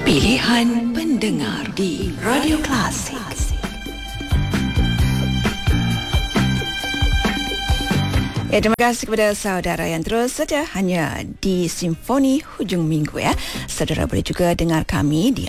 Pilihan pendengar di Radio Klasik. Ya, terima kasih kepada saudara yang terus saja hanya di Simfoni Hujung Minggu ya. Saudara boleh juga dengar kami di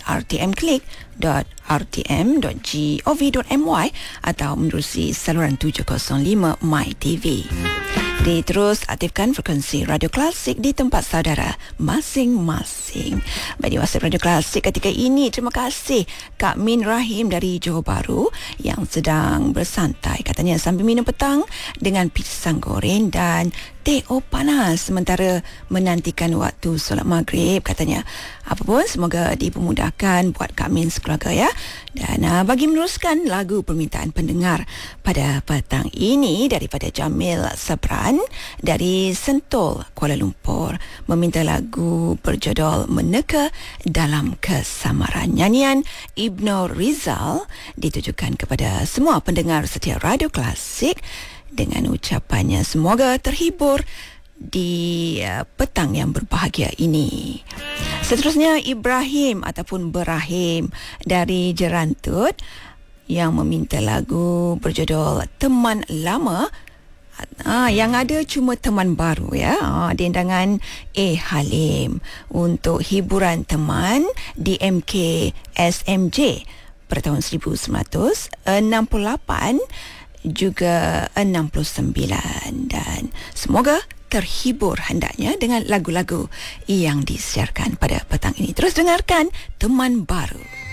rtmklik.rtm.gov.my atau menerusi saluran 705 MyTV. Terus aktifkan frekuensi Radio Klasik di tempat saudara masing-masing. Baik, di WhatsApp Radio Klasik ketika ini, terima kasih Kak Min Rahim dari Johor Bahru yang sedang bersantai katanya sambil minum petang dengan pisang goreng dan teh panas sementara menantikan waktu solat maghrib katanya. Apapun, semoga dipermudahkan buat Kak Min sekeluarga ya. Dan bagi meneruskan lagu permintaan pendengar pada petang ini daripada Jamil Sabran dari Sentul, Kuala Lumpur, meminta lagu berjudul Meneka Dalam Kesamaran. Nyanyian Ibnu Rizal ditujukan kepada semua pendengar setia Radio Klasik dengan ucapannya semoga terhibur di petang yang berbahagia ini. Seterusnya Ibrahim ataupun Berahim dari Jerantut yang meminta lagu berjudul Teman Lama. Yang ada cuma teman baru ya. Dendangan Halim untuk hiburan teman di MK SMJ pada tahun 1968 juga 69, dan semoga terhibur hendaknya dengan lagu-lagu yang disiarkan pada petang ini. Terus dengarkan Teman Baru.